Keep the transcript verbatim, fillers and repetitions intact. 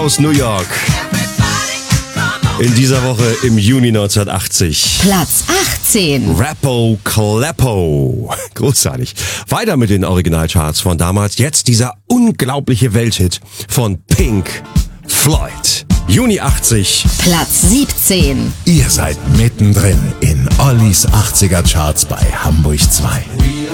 aus New York. In dieser Woche im Juni neunzehnhundertachtzig. Platz achtzehn. Rappo Kleppo. Großartig. Weiter mit den Originalcharts von damals. Jetzt dieser unglaubliche Welthit von Pink Floyd. Juni achtzig. Platz siebzehn. Ihr seid mittendrin in Ollis achtziger Charts bei Hamburg zwei.